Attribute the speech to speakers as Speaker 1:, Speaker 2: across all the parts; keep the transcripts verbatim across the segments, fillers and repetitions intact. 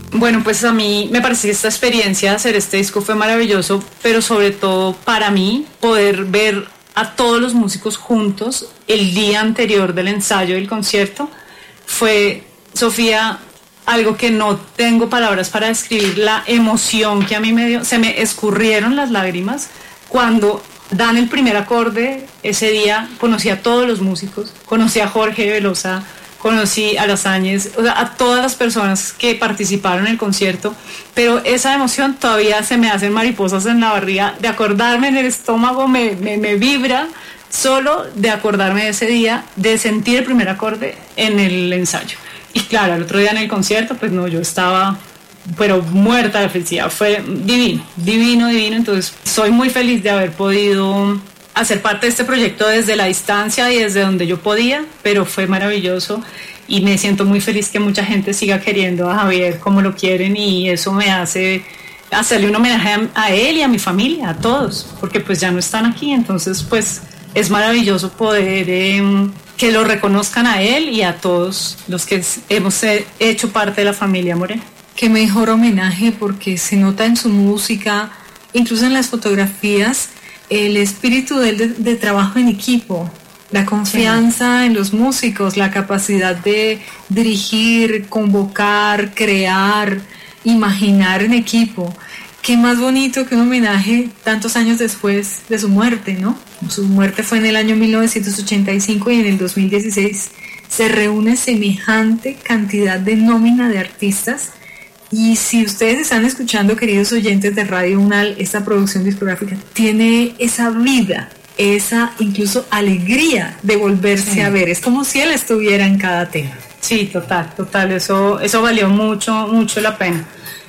Speaker 1: Bueno, pues a mí me parece que esta experiencia de hacer este disco fue maravilloso, pero sobre todo para mí poder ver a todos los músicos juntos el día anterior del ensayo del concierto fue, Sofía, algo que no tengo palabras para describir la emoción que a mí me dio. Se me escurrieron las lágrimas cuando dan el primer acorde. Ese día conocí a todos los músicos, conocí a Jorge Velosa, conocí a Las Áñez, o sea, a todas las personas que participaron en el concierto, pero esa emoción todavía se me hacen mariposas en la barriga, de acordarme, en el estómago me, me, me vibra solo de acordarme de ese día, de sentir el primer acorde en el ensayo. Y claro, el otro día en el concierto, pues no, yo estaba pero muerta de felicidad, fue divino, divino, divino. Entonces soy muy feliz de haber podido hacer parte de este proyecto desde la distancia y desde donde yo podía, pero fue maravilloso y me siento muy feliz que mucha gente siga queriendo a Javier como lo quieren, y eso me hace hacerle un homenaje a, a él y a mi familia, a todos, porque pues ya no están aquí. Entonces pues es maravilloso poder eh, que lo reconozcan a él y a todos los que hemos hecho parte de la familia Moreno.
Speaker 2: Qué mejor homenaje, porque se nota en su música, incluso en las fotografías, el espíritu de, de, de trabajo en equipo, la confianza sí. en los músicos, la capacidad de dirigir, convocar, crear, imaginar en equipo. Qué más bonito que un homenaje tantos años después de su muerte, ¿no? Su muerte fue en el año mil novecientos ochenta y cinco y en el dos mil dieciséis se reúne semejante cantidad de nómina de artistas. Y si ustedes están escuchando, queridos oyentes de Radio Unal, esta producción discográfica tiene esa vida, esa incluso alegría de volverse sí. a ver. Es como si él estuviera en cada tema.
Speaker 1: Sí, total, total. Eso, eso valió mucho, mucho la pena.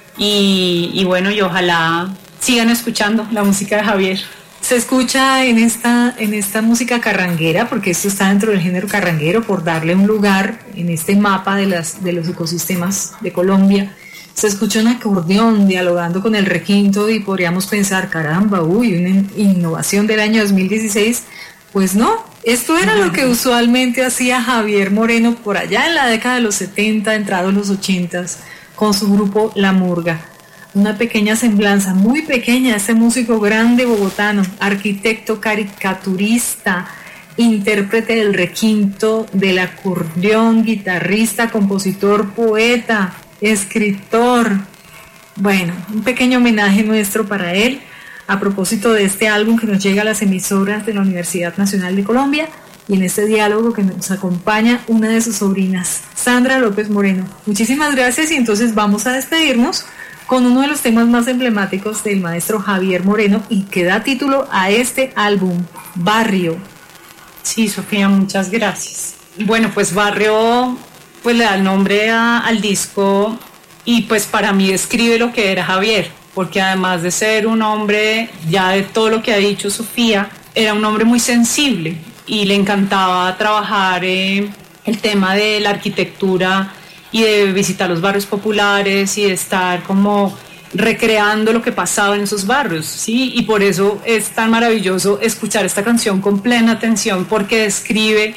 Speaker 1: Y, y bueno, y ojalá sigan escuchando la música de Javier.
Speaker 2: Se escucha en esta, en esta música carranguera, porque esto está dentro del género carranguero, por darle un lugar en este mapa de, las, de los ecosistemas de Colombia. Se escucha un acordeón dialogando con el requinto y podríamos pensar, caramba, uy, una innovación del año dos mil dieciséis. Pues no, esto era lo que usualmente hacía Javier Moreno por allá en la década de los setenta, entrados los ochenta, con su grupo La Murga. Una pequeña semblanza, muy pequeña, este músico grande bogotano, arquitecto, caricaturista, intérprete del requinto, del acordeón, guitarrista, compositor, poeta, escritor. Bueno, un pequeño homenaje nuestro para él a propósito de este álbum que nos llega a las emisoras de la Universidad Nacional de Colombia, y en este diálogo que nos acompaña una de sus sobrinas, Sandra López Moreno. Muchísimas gracias, y entonces vamos a despedirnos con uno de los temas más emblemáticos del maestro Javier Moreno y que da título a este álbum, Barrio.
Speaker 1: Sí, Sofía, muchas gracias. Bueno, pues Barrio pues le da el nombre a, al disco, y pues para mí describe lo que era Javier, porque además de ser un hombre, ya de todo lo que ha dicho Sofía, era un hombre muy sensible y le encantaba trabajar eh, el tema de la arquitectura y de visitar los barrios populares y de estar como recreando lo que pasaba en esos barrios, ¿sí? Y por eso es tan maravilloso escuchar esta canción con plena atención, porque describe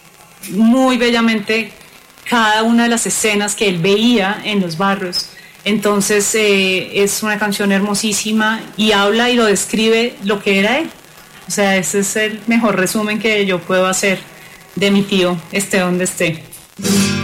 Speaker 1: muy bellamente cada una de las escenas que él veía en los barrios. Entonces eh, es una canción hermosísima y habla y lo describe lo que era él. O sea, ese es el mejor resumen que yo puedo hacer de mi tío, esté donde esté.